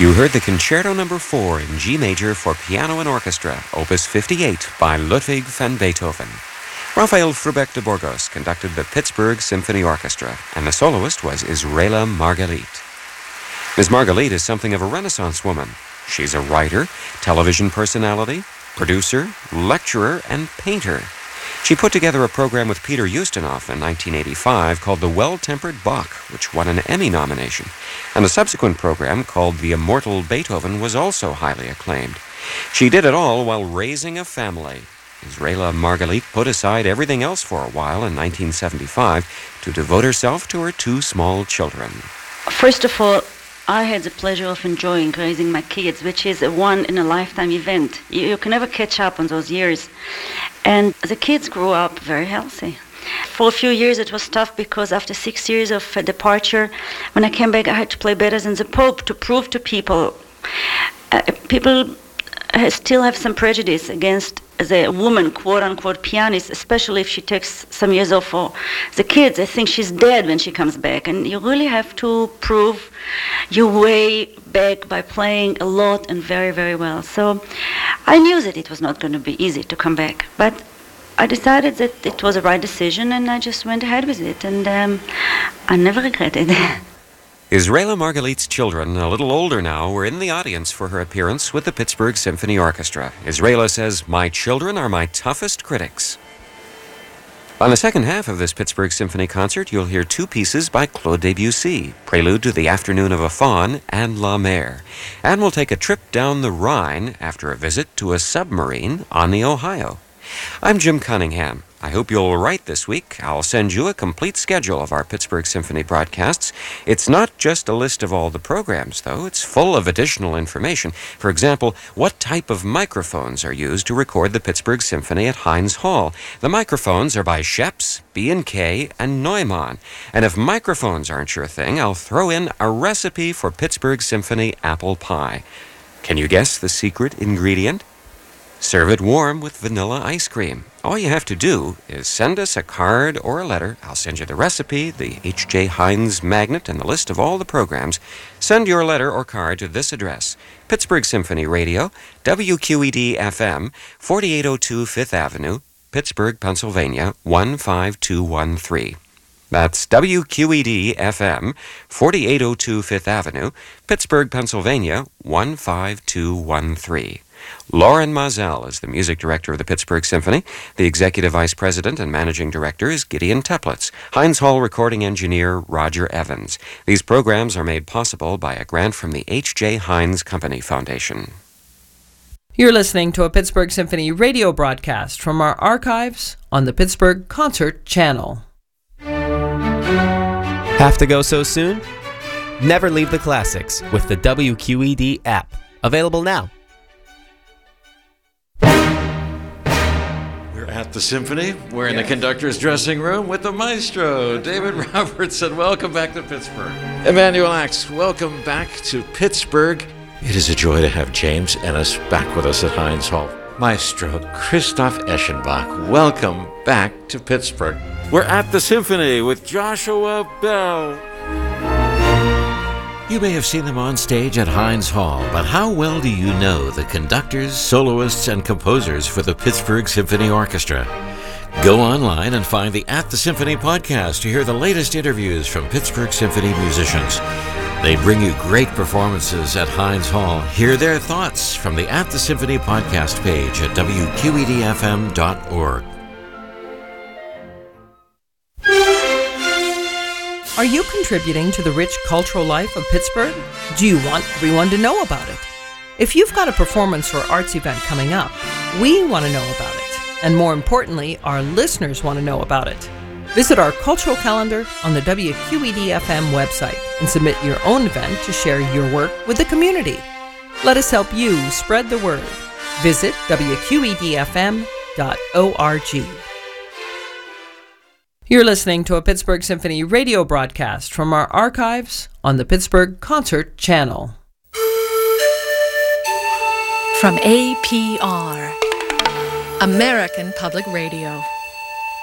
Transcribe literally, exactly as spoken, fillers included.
You heard the Concerto Number four in G major for piano and orchestra, Opus fifty-eight by Ludwig van Beethoven. Rafael Frubeck de Burgos conducted the Pittsburgh Symphony Orchestra, and the soloist was Israela Margalit. Miz Margalit is something of a Renaissance woman. She's a writer, television personality, producer, lecturer, and painter. She put together a program with Peter Ustinov in nineteen eighty-five called The Well-Tempered Bach, which won an Emmy nomination. And the subsequent program called The Immortal Beethoven was also highly acclaimed. She did it all while raising a family. Israela Margalit put aside everything else for a while in nineteen seventy-five to devote herself to her two small children. First of all, I had the pleasure of enjoying raising my kids, which is a one-in-a-lifetime event. You, you can never catch up on those years. And the kids grew up very healthy. For a few years it was tough because after six years of uh, departure, when I came back I had to play better than the Pope to prove to people. Uh, people uh, still have some prejudice against the woman, quote-unquote, pianist, especially if she takes some years off for the kids. They think she's dead when she comes back. And you really have to prove your way back by playing a lot and very, very well. So I knew that it was not going to be easy to come back. But I decided that it was the right decision, and I just went ahead with it. And um, I never regretted it. Israela Margalit's children, a little older now, were in the audience for her appearance with the Pittsburgh Symphony Orchestra. Israela says, "My children are my toughest critics." On the second half of this Pittsburgh Symphony concert, you'll hear two pieces by Claude Debussy, Prelude to the Afternoon of a Faun and La Mer. And we'll take a trip down the Rhine after a visit to a submarine on the Ohio. I'm Jim Cunningham. I hope you'll write this week. I'll send you a complete schedule of our Pittsburgh Symphony broadcasts. It's not just a list of all the programs, though. It's full of additional information. For example, what type of microphones are used to record the Pittsburgh Symphony at Heinz Hall? The microphones are by Schoeps, B and K, and Neumann. And if microphones aren't your thing, I'll throw in a recipe for Pittsburgh Symphony apple pie. Can you guess the secret ingredient? Serve it warm with vanilla ice cream. All you have to do is send us a card or a letter. I'll send you the recipe, the H J Heinz magnet, and the list of all the programs. Send your letter or card to this address: Pittsburgh Symphony Radio, W Q E D F M, forty-eight oh two Fifth Avenue, Pittsburgh, Pennsylvania, one five two one three. That's W Q E D F M, forty-eight oh two Fifth Avenue, Pittsburgh, Pennsylvania, one five two one three. Lauren Mazel is the music director of the Pittsburgh Symphony. The executive vice president and managing director is Gideon Teplitz. Heinz Hall recording engineer Roger Evans. These programs are made possible by a grant from the H J Heinz Company Foundation. You're listening to a Pittsburgh Symphony radio broadcast from our archives on the Pittsburgh Concert Channel. Have to go so soon? Never leave the classics with the W Q E D app. Available now. We're at the Symphony. We're in the conductor's dressing room with the maestro, David Robertson. Welcome back to Pittsburgh. Emanuel Axe, welcome back to Pittsburgh. It is a joy to have James Ennis back with us at Heinz Hall. Maestro Christoph Eschenbach, welcome back to Pittsburgh. We're at the Symphony with Joshua Bell. You may have seen them on stage at Heinz Hall, but how well do you know the conductors, soloists, and composers for the Pittsburgh Symphony Orchestra? Go online and find the At the Symphony podcast to hear the latest interviews from Pittsburgh Symphony musicians. They bring you great performances at Heinz Hall. Hear their thoughts from the At the Symphony podcast page at W Q E D F M dot org. Are you contributing to the rich cultural life of Pittsburgh? Do you want everyone to know about it? If you've got a performance or arts event coming up, we want to know about it. And more importantly, our listeners want to know about it. Visit our cultural calendar on the W Q E D F M website and submit your own event to share your work with the community. Let us help you spread the word. Visit W Q E D F M dot org. You're listening to a Pittsburgh Symphony radio broadcast from our archives on the Pittsburgh Concert Channel. From A P R, American Public Radio.